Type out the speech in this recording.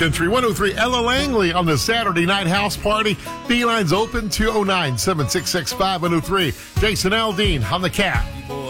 Country 103. Ella Langley on the Saturday night house party. The line's open 209-766-5103. Jason Aldean on the Cat.